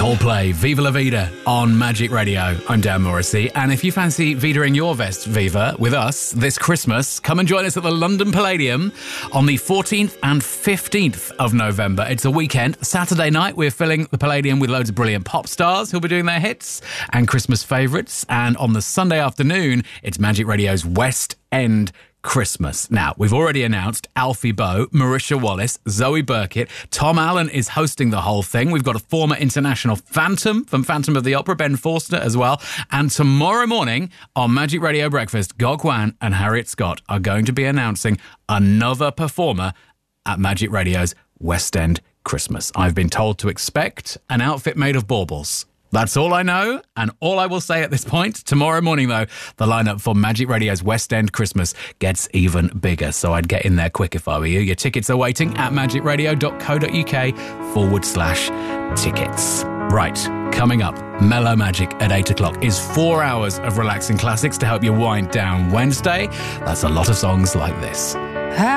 Coldplay, Viva La Vida on Magic Radio. I'm Dan Morrissey, and if you fancy Vida-ing your vest, Viva, with us this Christmas, come and join us at the London Palladium on the 14th and 15th of November. It's a weekend. Saturday night, we're filling the Palladium with loads of brilliant pop stars who'll be doing their hits and Christmas favourites. And on the Sunday afternoon, it's Magic Radio's West End Christmas. Now, we've already announced Alfie Boe, Marisha Wallace, Zoe Burkett. Tom Allen is hosting the whole thing. We've got a former international Phantom from Phantom of the Opera, Ben Forster, as well. And tomorrow morning on Magic Radio Breakfast, Gok Wan and Harriet Scott are going to be announcing another performer at Magic Radio's West End Christmas. I've been told to expect an outfit made of baubles. That's all I know, and all I will say at this point. Tomorrow morning, though, the lineup for Magic Radio's West End Christmas gets even bigger, so I'd get in there quick if I were you. Your tickets are waiting at magicradio.co.uk/tickets. Right, coming up, Mellow Magic at 8 o'clock is 4 hours of relaxing classics to help you wind down Wednesday. That's a lot of songs like this.